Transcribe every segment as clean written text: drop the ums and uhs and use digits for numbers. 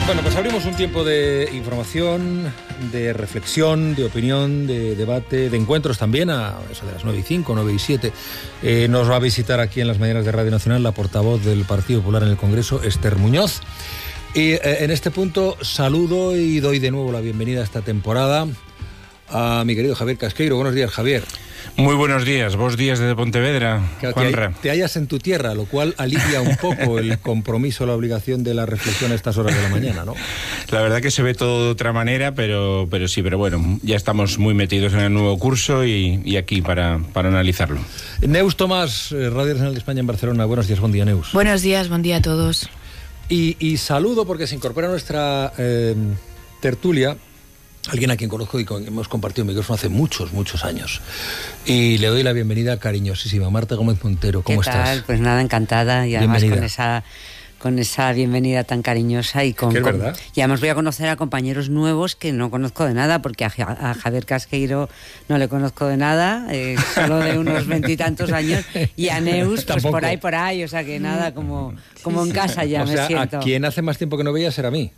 Bueno, pues abrimos un tiempo de información, de reflexión, de opinión, de debate, de encuentros también, a eso de las 9:05, 9:07. Nos va a visitar aquí en las mañanas de Radio Nacional la portavoz del Partido Popular en el Congreso, Esther Muñoz. Y en este punto saludo y doy de nuevo la bienvenida a esta temporada a mi querido Javier Casqueiro. Buenos días, Javier. Muy buenos días, vos días desde Pontevedra, Juanra. Te hallas en tu tierra, lo cual alivia un poco el compromiso, la obligación de la reflexión a estas horas de la mañana, ¿no? La verdad que se ve todo de otra manera, pero bueno, ya estamos muy metidos en el nuevo curso y aquí para analizarlo. Neus Tomás, Radio Nacional de España en Barcelona. Buenos días, buen día, Neus. Buenos días, buen día a todos. Y saludo porque se incorpora a nuestra tertulia alguien a quien conozco y hemos compartido micrófono hace muchos años. Y le doy la bienvenida cariñosísima. Marta Gómez Montero, ¿cómo estás? ¿Qué tal? Pues nada, encantada. Y además con esa bienvenida tan cariñosa. Y además voy a conocer a compañeros nuevos que no conozco de nada, porque a Javier Casqueiro no le conozco de nada, solo de unos 20 y tantos años. Y a Neus, pues por ahí. O sea que nada, como en casa ya me siento. A quien hace más tiempo que no veías era a mí.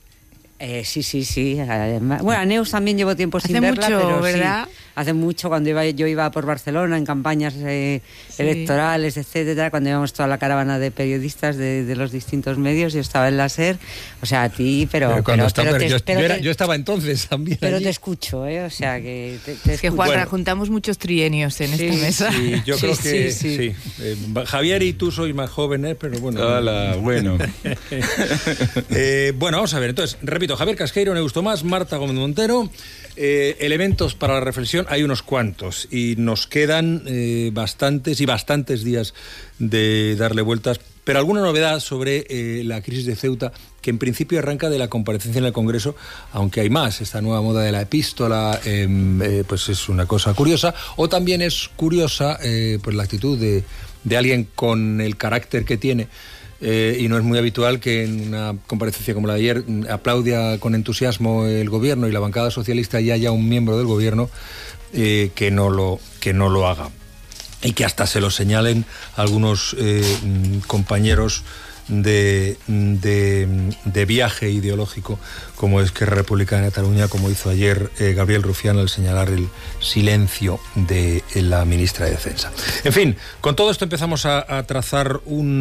Sí. Bueno, a Neus también llevo tiempo sin verla, pero ¿verdad? Sí, hace mucho, cuando yo iba por Barcelona en campañas electorales, etcétera, cuando íbamos toda la caravana de periodistas de los distintos medios, yo estaba en la SER, o sea, a ti, yo estaba entonces también. Pero allí. Te escucho, o sea, que es que Juanra, juntamos muchos trienios en esta mesa. Sí, yo creo que sí. Javier y tú sois más jóvenes, pero bueno. Hola, bueno. Bueno, vamos a ver, entonces, repito, Javier Casqueiro, Neus Tomás, Marta Gómez Montero. Elementos para la reflexión hay unos cuantos y nos quedan bastantes días de darle vueltas, pero alguna novedad sobre la crisis de Ceuta, que en principio arranca de la comparecencia en el Congreso, aunque hay más. Esta nueva moda de la epístola pues es una cosa curiosa, o también es curiosa pues la actitud de alguien con el carácter que tiene. Y no es muy habitual que en una comparecencia como la de ayer aplauda con entusiasmo el gobierno y la bancada socialista y haya un miembro del gobierno que no lo haga, y que hasta se lo señalen algunos compañeros de viaje ideológico, como es Esquerra Republicana de Cataluña, como hizo ayer Gabriel Rufián al señalar el silencio de la ministra de Defensa. En fin, con todo esto empezamos a trazar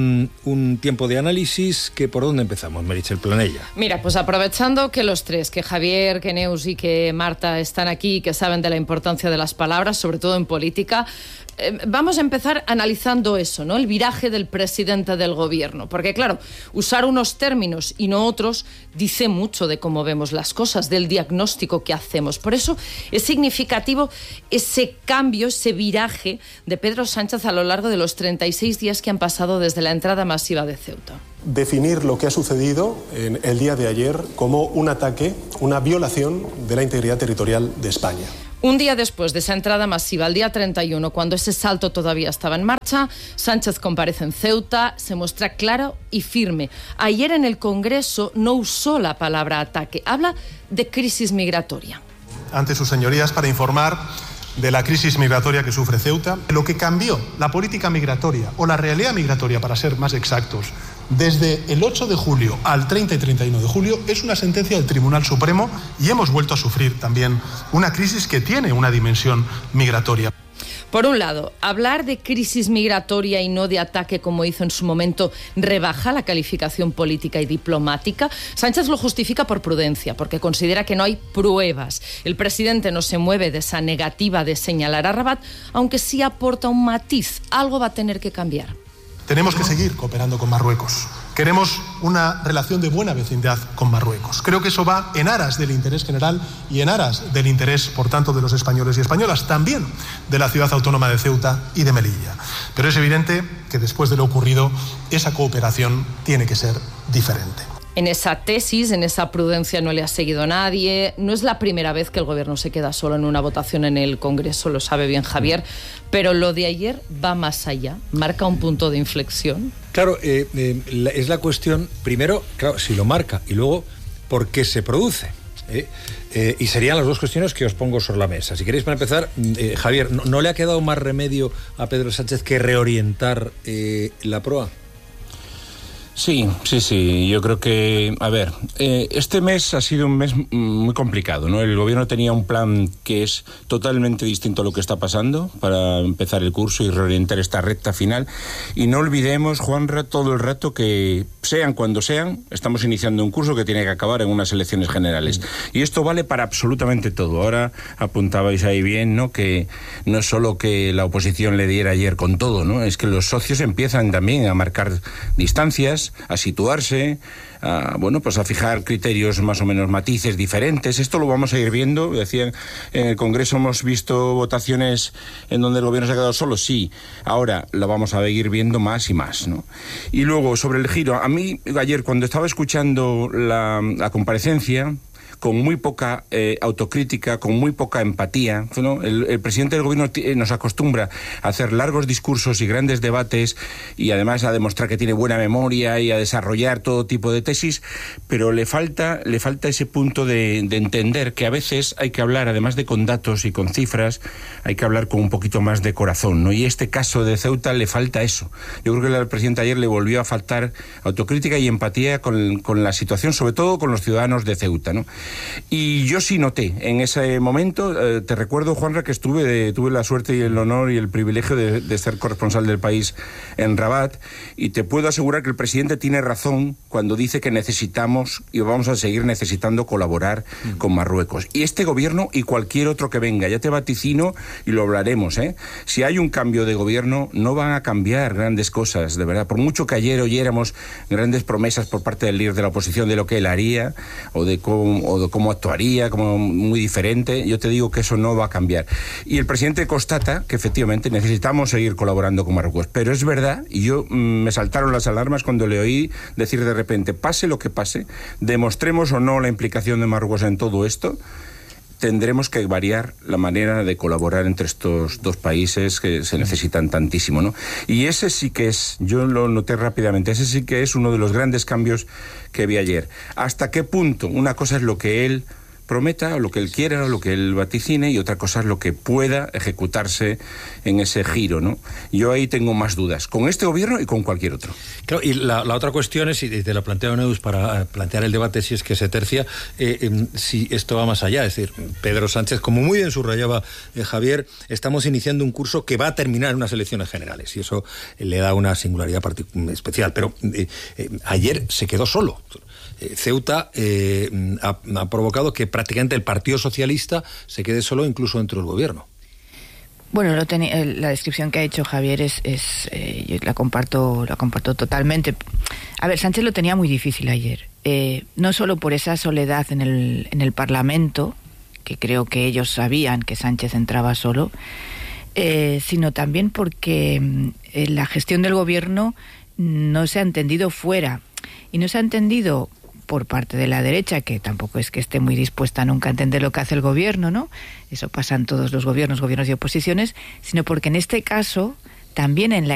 un tiempo de análisis. Que ¿por dónde empezamos, Meritxell Planella? Mira, pues aprovechando que los tres, que Javier, que Neus y que Marta están aquí, que saben de la importancia de las palabras, sobre todo en política, vamos a empezar analizando eso, ¿no? El viraje del presidente del gobierno, porque claro, usar unos términos y no otros dice mucho de cómo vemos las cosas, del diagnóstico que hacemos. Por eso es significativo ese cambio, ese viraje de Pedro Sánchez a lo largo de los 36 días que han pasado desde la entrada masiva de Ceuta. Definir lo que ha sucedido en el día de ayer como un ataque, una violación de la integridad territorial de España. Un día después de esa entrada masiva, el día 31, cuando ese salto todavía estaba en marcha, Sánchez comparece en Ceuta, se muestra claro y firme. Ayer en el Congreso no usó la palabra ataque, habla de crisis migratoria. Ante sus señorías, para informar de la crisis migratoria que sufre Ceuta, lo que cambió la política migratoria, o la realidad migratoria para ser más exactos, desde el 8 de julio al 30 y 31 de julio es una sentencia del Tribunal Supremo, y hemos vuelto a sufrir también una crisis que tiene una dimensión migratoria. Por un lado, hablar de crisis migratoria y no de ataque, como hizo en su momento, rebaja la calificación política y diplomática. Sánchez lo justifica por prudencia, porque considera que no hay pruebas. El presidente no se mueve de esa negativa de señalar a Rabat, aunque sí aporta un matiz. Algo va a tener que cambiar. Tenemos que seguir cooperando con Marruecos. Queremos una relación de buena vecindad con Marruecos. Creo que eso va en aras del interés general y en aras del interés, por tanto, de los españoles y españolas, también de la ciudad autónoma de Ceuta y de Melilla. Pero es evidente que después de lo ocurrido, esa cooperación tiene que ser diferente. En esa tesis, en esa prudencia no le ha seguido nadie. No es la primera vez que el gobierno se queda solo en una votación en el Congreso, lo sabe bien Javier, pero lo de ayer va más allá, marca un punto de inflexión. Claro, es la cuestión, primero, claro, si lo marca, y luego, ¿por qué se produce? Y serían las dos cuestiones que os pongo sobre la mesa. Si queréis, para empezar, Javier, ¿no le ha quedado más remedio a Pedro Sánchez que reorientar la proa? Sí, yo creo que, a ver, este mes ha sido un mes muy complicado, ¿no? El gobierno tenía un plan que es totalmente distinto a lo que está pasando para empezar el curso y reorientar esta recta final, y no olvidemos, Juanra, todo el rato que, sean cuando sean, estamos iniciando un curso que tiene que acabar en unas elecciones generales, y esto vale para absolutamente todo. Ahora apuntabais ahí bien, ¿no?, que no es solo que la oposición le diera ayer con todo, ¿no?, es que los socios empiezan también a marcar distancias, a situarse, a fijar criterios más o menos matices diferentes. Esto lo vamos a ir viendo. Decían, en el Congreso hemos visto votaciones en donde el gobierno se ha quedado solo, sí. Ahora lo vamos a ir viendo más y más, ¿no? Y luego, sobre el giro, a mí ayer cuando estaba escuchando la comparecencia, con muy poca autocrítica, con muy poca empatía, ¿no? El presidente del gobierno nos acostumbra a hacer largos discursos y grandes debates, y además a demostrar que tiene buena memoria y a desarrollar todo tipo de tesis, pero le falta ese punto de entender que a veces hay que hablar, además de con datos y con cifras, hay que hablar con un poquito más de corazón, ¿no? Y este caso de Ceuta le falta eso. Yo creo que al presidente ayer le volvió a faltar autocrítica y empatía con la situación, sobre todo con los ciudadanos de Ceuta, ¿no? Y yo sí noté en ese momento, te recuerdo, Juanra, que tuve la suerte y el honor y el privilegio de ser corresponsal del país en Rabat, y te puedo asegurar que el presidente tiene razón cuando dice que necesitamos y vamos a seguir necesitando colaborar con Marruecos. Y este gobierno y cualquier otro que venga, ya te vaticino y lo hablaremos, ¿eh? Si hay un cambio de gobierno, no van a cambiar grandes cosas, de verdad. Por mucho que ayer oyéramos grandes promesas por parte del líder de la oposición de lo que él haría o de cómo actuaría, como muy diferente, yo te digo que eso no va a cambiar. Y el presidente constata que efectivamente necesitamos seguir colaborando con Marruecos. Pero es verdad, y yo me saltaron las alarmas cuando le oí decir de repente, pase lo que pase, demostremos o no la implicación de Marruecos en todo esto, tendremos que variar la manera de colaborar entre estos dos países que se necesitan tantísimo, ¿no? Y ese sí que es, yo lo noté rápidamente, ese sí que es uno de los grandes cambios que vi ayer. ¿Hasta qué punto? Una cosa es lo que él prometa, o lo que él quiera, o lo que él vaticine, y otra cosa es lo que pueda ejecutarse en ese giro, ¿no? Yo ahí tengo más dudas, con este gobierno y con cualquier otro. Claro, y la otra cuestión es, y te la planteo Neus para plantear el debate, si es que se tercia, si esto va más allá. Es decir, Pedro Sánchez, como muy bien subrayaba Javier, estamos iniciando un curso que va a terminar en unas elecciones generales, y eso le da una singularidad especial, pero ayer se quedó solo. Ceuta ha provocado que prácticamente el Partido Socialista se quede solo incluso dentro del gobierno. Bueno, la descripción que ha hecho Javier yo la comparto totalmente. A ver, Sánchez lo tenía muy difícil ayer, no solo por esa soledad en el Parlamento, que creo que ellos sabían que Sánchez entraba solo, sino también porque la gestión del gobierno no se ha entendido fuera, y no se ha entendido por parte de la derecha, que tampoco es que esté muy dispuesta nunca a entender lo que hace el gobierno, ¿no? Eso pasa en todos los gobiernos y oposiciones, sino porque en este caso, también en la